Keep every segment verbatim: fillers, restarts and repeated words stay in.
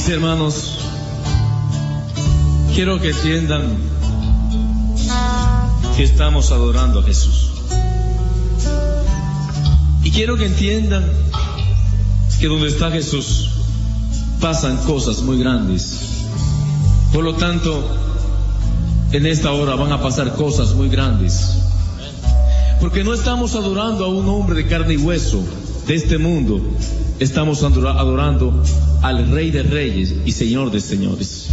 Mis hermanos, quiero que entiendan que estamos adorando a Jesús. Y quiero que entiendan que donde está Jesús pasan cosas muy grandes. Por lo tanto, en esta hora van a pasar cosas muy grandes. Porque no estamos adorando a un hombre de carne y hueso de este mundo. Estamos adorando al Rey de Reyes y Señor de Señores.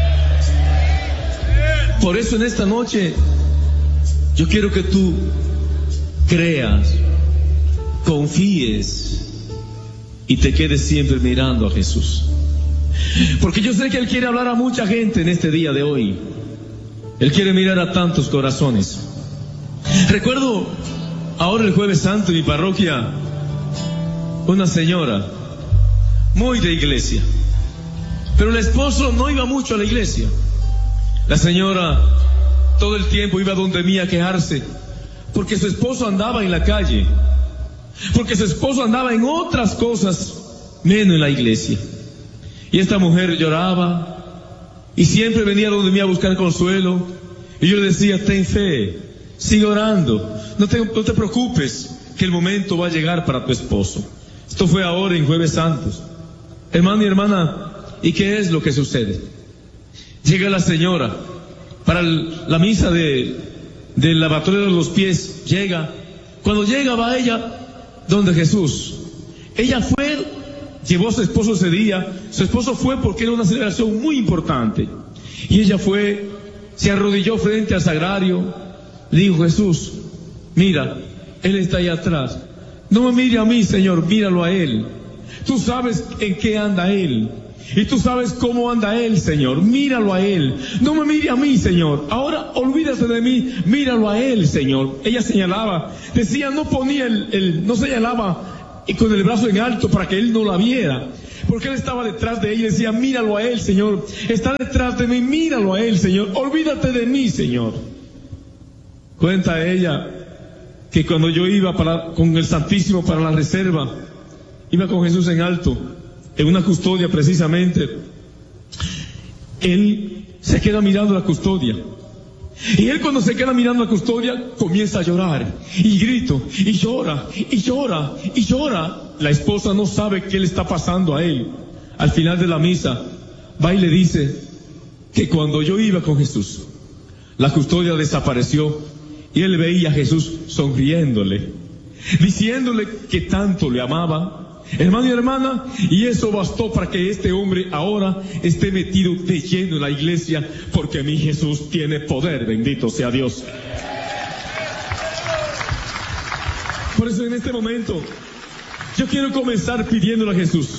Por eso en esta noche yo quiero que tú creas, confíes y te quedes siempre mirando a Jesús. Porque yo sé que Él quiere hablar a mucha gente en este día de hoy. Él quiere mirar a tantos corazones. Recuerdo ahora el Jueves Santo en mi parroquia, una señora muy de iglesia, pero el esposo no iba mucho a la iglesia. La señora todo el tiempo iba donde mí a quejarse porque su esposo andaba en la calle, porque su esposo andaba en otras cosas menos en la iglesia. Y esta mujer lloraba y siempre venía donde mí a buscar consuelo, y yo le decía: ten fe, sigue orando, no te, no te preocupes, que el momento va a llegar para tu esposo. Esto fue ahora en Jueves Santos. Hermano y hermana, ¿y qué es lo que sucede? Llega la señora para el, la misa de, del lavatorio de los pies. Llega, cuando llega va ella donde Jesús. Ella fue, llevó a su esposo ese día. Su esposo fue porque era una celebración muy importante. Y ella fue, se arrodilló frente al sagrario. Le dijo: Jesús, mira, Él está ahí atrás. No me mire a mí, Señor, míralo a Él. Tú sabes en qué anda Él. Y tú sabes cómo anda Él, Señor. Míralo a Él. No me mire a mí, Señor. Ahora olvídate de mí. Míralo a Él, Señor. Ella señalaba. Decía, no ponía el, el no señalaba y con el brazo en alto para que Él no la viera. Porque Él estaba detrás de ella y decía: míralo a Él, Señor. Está detrás de mí. Míralo a Él, Señor. Olvídate de mí, Señor. Cuenta ella que cuando yo iba para, con el Santísimo para la reserva, iba con Jesús en alto, en una custodia precisamente, Él se queda mirando la custodia. Y Él, cuando se queda mirando la custodia, comienza a llorar, y grito, y llora, y llora, y llora. La esposa no sabe qué le está pasando a Él. Al final de la misa, va y le dice que cuando yo iba con Jesús, la custodia desapareció. Y él veía a Jesús sonriéndole, diciéndole que tanto le amaba. Hermano y hermana, y eso bastó para que este hombre ahora esté metido de lleno en la iglesia, porque mi Jesús tiene poder, bendito sea Dios. Por eso en este momento, yo quiero comenzar pidiéndole a Jesús: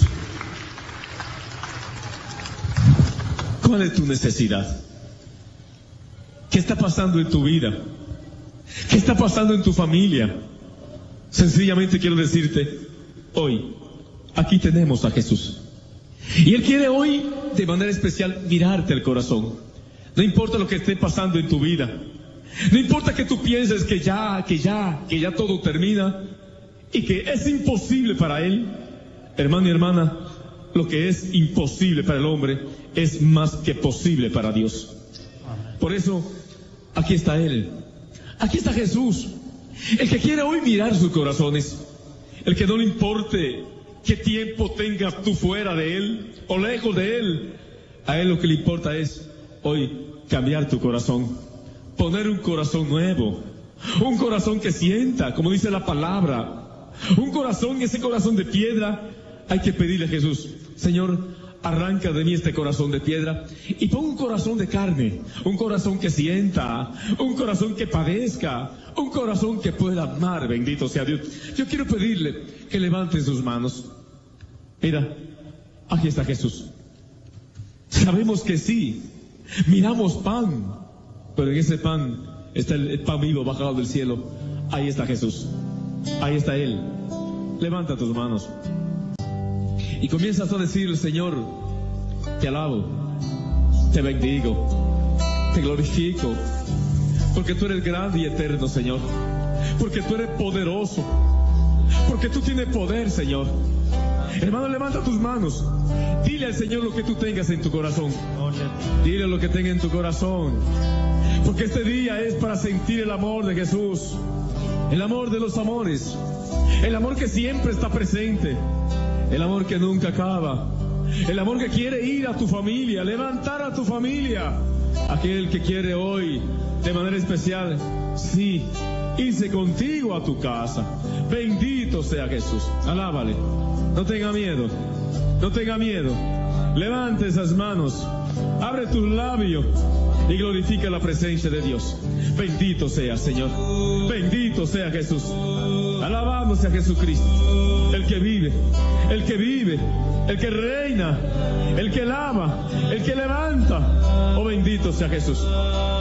¿cuál es tu necesidad? ¿Qué está pasando en tu vida? ¿Qué está pasando en tu familia? Sencillamente quiero decirte, hoy, aquí tenemos a Jesús. Y Él quiere hoy, de manera especial, mirarte el corazón. No importa lo que esté pasando en tu vida. No importa que tú pienses que ya, que ya, que ya todo termina y que es imposible para Él. Hermano y hermana, lo que es imposible para el hombre es más que posible para Dios. Por eso, aquí está Él. Aquí está Jesús, el que quiere hoy mirar sus corazones, el que no le importe qué tiempo tengas tú fuera de Él o lejos de Él. A Él lo que le importa es hoy cambiar tu corazón, poner un corazón nuevo, un corazón que sienta, como dice la palabra, un corazón, ese corazón de piedra. Hay que pedirle a Jesús: Señor, arranca de mí este corazón de piedra y pon un corazón de carne, un corazón que sienta, un corazón que padezca, un corazón que pueda amar, bendito sea Dios. Yo quiero pedirle que levante sus manos. Mira, aquí está Jesús. Sabemos que sí, miramos pan, pero en ese pan está el, el pan vivo bajado del cielo. Ahí está Jesús, ahí está Él. Levanta tus manos y comienzas a decir: Señor, te alabo, te bendigo, te glorifico, porque tú eres grande y eterno, Señor, porque tú eres poderoso, porque tú tienes poder, Señor. Hermano, levanta tus manos. Dile al Señor lo que tú tengas en tu corazón. Dile lo que tenga en tu corazón. Porque este día es para sentir el amor de Jesús. El amor de los amores. El amor que siempre está presente. El amor que nunca acaba. El amor que quiere ir a tu familia, levantar a tu familia. Aquel que quiere hoy, de manera especial, sí, irse contigo a tu casa. Bendito sea Jesús. Alábale. No tenga miedo. No tenga miedo. Levante esas manos. Abre tus labios y glorifica la presencia de Dios. Bendito sea, Señor. Bendito sea Jesús. Alabamos a Jesucristo, el que vive, el que vive, el que reina, el que lava, el que levanta. Oh, bendito sea Jesús.